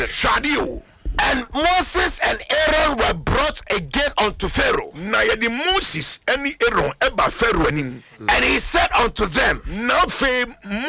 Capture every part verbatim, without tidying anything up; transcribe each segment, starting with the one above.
Shadio. And Moses and Aaron were brought again unto Pharaoh. Na yedi Moses and Aaron eba Pharaoh anim. And he said unto them, Now fe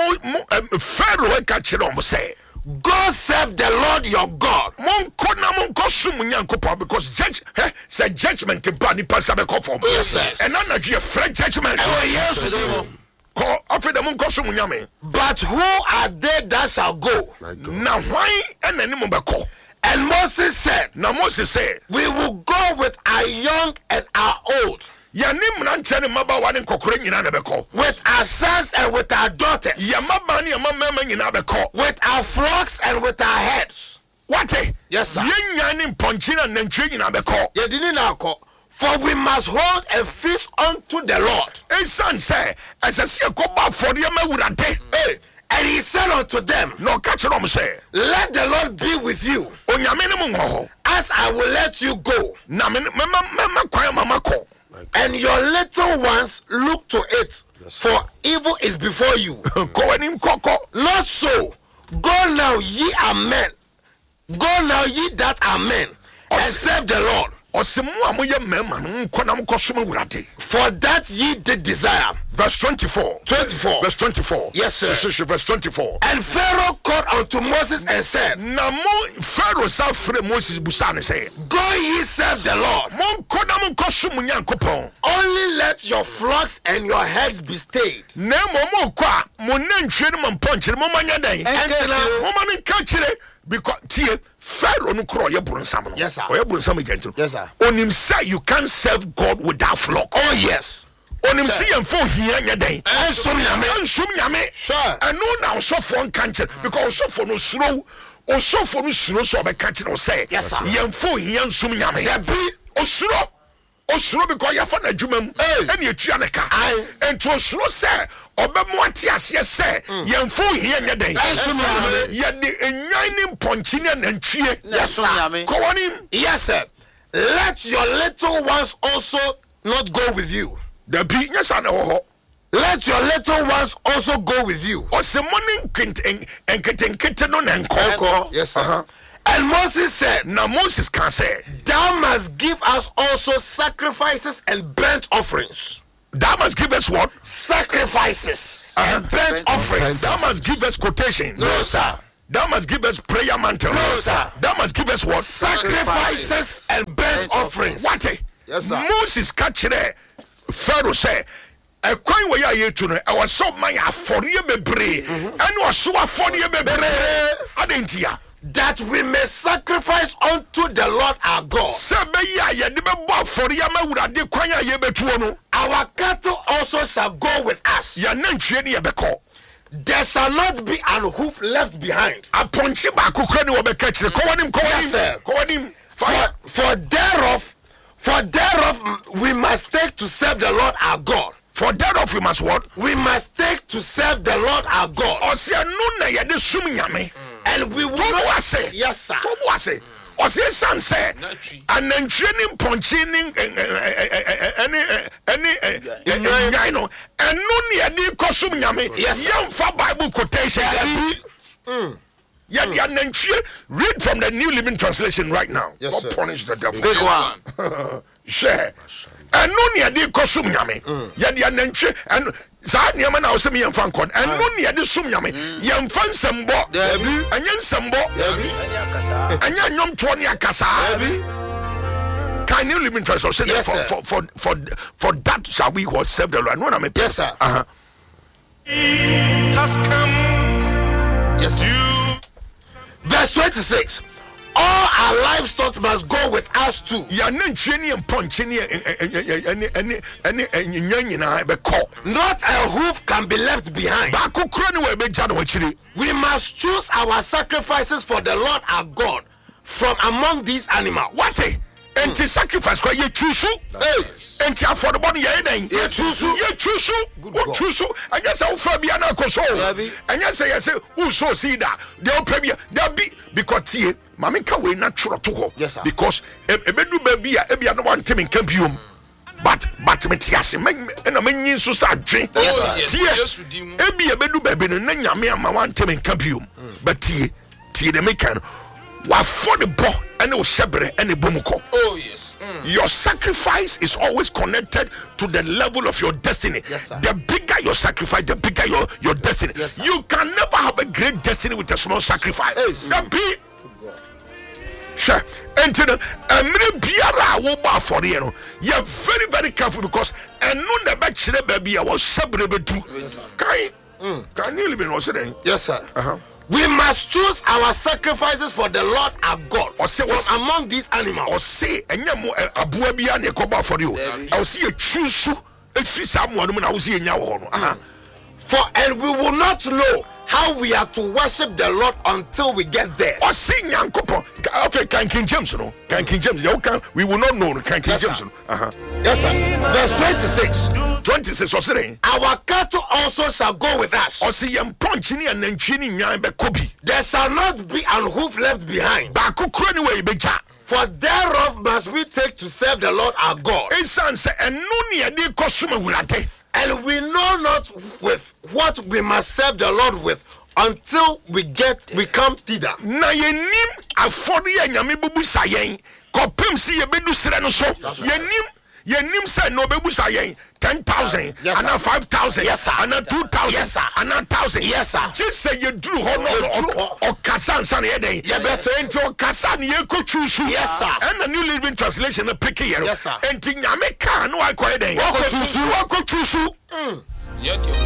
Pharaoh eka kyerɛ ɔmo sɛ, go serve the Lord your God. Monko na monko sum Nyankopɔn, because judge eh say judgment ba nipa sabe kɔ fam. Yes, and na na je fresh judgment. Oh yes. Ko afi dem monko sum Nyame. But who are they that shall go? Na hwan ena ni mo bɛkɔ? And Moses said, Na Moses said, we will go with our young and our old, ya ni mranche ni mabawa ni nkokore nyina na bɛkɔ. with our sons and with our daughters, Ya maba ni ya mama nyina bɛkɔ. with our flocks and with our heads. Wate? Yes, sir. Yenya ni mponchi na nantwie nyina bɛkɔ. Yedini na akɔ. For we must hold a feast unto the Lord. Ensan sɛ ɛsɛ sɛ kɔba afɔre ma wurade. Hey. And he said unto them, No catch them say, let the Lord be with you, Onyame ne mo ho. as I will let you go. Na me mama mama kwa mama ko. And your little ones look to it, for evil is before you. Ko anim koko. Not so. Go now, ye are men. Go now, ye that are men, and serve the Lord. Osimu amoye mema no nko na mko som wurade. For that ye did desire. Verse twenty-four. twenty-four. Verse twenty-four. Yes, sir. Verse twenty-four. And Pharaoh called unto Moses and said, Na mo Pharaoh sa frɛ Moses busa ne say, go ye serve the Lord. Mon ko na mko som Nyankopɔn. Only let your flocks and your heads be stayed. Na mo mo ko a mo nantwie no mo ponchire mo manya dan. Enter Mo man ka kire because tie Pharaoh no kro ye brunsam no. Yes, sir. Oye brunsam agent. Yes, sir. Onim say you can't serve God without flock. Oh yes. Onim see yam for hia nya dan. Ensom nyame. Ensom nyame. Sure. Eno na osofo nka nkyere because osofo no suro osofo no suro so be ka kire say. Yes, sir. Yam for hia ensom nyame. There be Osuro osuro because ya fa na adwuma mu. Ene etua ne ka. Ento osuro say obemu ate ase say yam for hia nya dan. Ensom nyame. Ye de enwan ni mponchi ne nantwie. Yes, sir. Kowani. Yes, sir. Let your little ones also not go with you. The be yes and ho. Let your little ones also go with you. Osemoni nkent enkete no na nko. Yes, sir. Uh-huh. And Moses said, now Moses can say, thou must give us also sacrifices and burnt offerings. Thou must give us what? Sacrifices Uh-huh. and burnt offerings. Thou must give us quotation. No, sir. Thou must give us prayer mantle. No, sir. Thou must give us what? Sacrifices and burnt offerings. What? Yes, sir. Moses catchere Pharaoh say, a coin where you to I was so my for you bebre and was so for you bebre. Adentia. That we may sacrifice unto the Lord our God. Our cattle also shall go with us. There shall not be an hoof left behind. Yes, sir. For, for thereof, for thereof we must take to serve the Lord our God. For thereof we must what? We must take to serve the Lord our God. And we will not say, yes, sir. Ose san say anantwe ni mponchi ni any any any no enu ne yade kosum nyame yemfa Bible quotation mm yeah the anantwe. Read from the New Living Translation right now. Yes, God sir. punish the devil. Big one. Share enu ne yade kosum nyame yade anantwe and za niam na osem yem fan kon enu ne yade sum nyame yem fan sembo anya sembo anya nyom to ne akasa can you live in translation? Yes, for, for for for for that shall we what serve the Lord? No, I'm a yes, sir. Uh-huh. Has come. Yes, you. Verse twenty-six. All our livestock must go with us too. Ya nantwe and punch any any any any any not a hoof can be left behind. We must choose our sacrifices for the Lord our God from among these animals. What? And to sacrifice kwa ye chusu eh and to for the body ye den ye chusu ye chusu o chusu I guess I for bia na koso and yes say say who so see that they all pay there be because tie mama ka we natural to ho because e bedu ba bia e bia no want me can biom but but me tiase men na menyin so sa dwen tie e bia bedu ba bi no na nyame ama want me can biom but tie tie the mekan Wa for the bo and o shebre and the bomuko. Oh yes. Mm. Your sacrifice is always connected to the level of your destiny. Yes, sir. The bigger your sacrifice, the bigger your, your destiny. Yes, sir. You can never have a great destiny with a small sacrifice. Yes. That be sure. And to the Emre Biara wo ba for you know, you're very, very careful because and no never chile baby I was shebre bedu. Can can you live in Australia? Yes, sir. Uh-huh. We must choose our sacrifices for the Lord our God Or say, from among these animals. Or say, and you abua bia ne koba for you. I will see a choose if you someone when I will see in your For and we will not know how we are to worship the Lord until we get there. Or sing young couple. Can King James, no? Can King James, you can we will not know. Can King James, uh-huh. Yes, sir. Verse twenty-six. twenty-six or saying, our cattle also shall go with us. Or see them punching and then chinning yan be kobi. There shall not be an hoof left behind. Baku crony way be ja. For thereof must we take to serve the Lord our God. Insan say and no near de consumer wulate. And we know not with what we must serve the Lord with until we get we come thither. Na ye nim afori anyame bubu sayen. Kopem si ye bedu sire no so. Ye nim ye nim say no bebu sayen. Ten thousand, yes, and a five thousand, yes, sir, and a two thousand, yes, sir, and a thousand, yes, sir. Just say you drew honor or Kassan San Eden, you better into Kassan, you could choose, yes, sir, and the New Living Translation, a picky, yes, sir, and Tinyameka, no, I quite a walk to choose, walk to choose.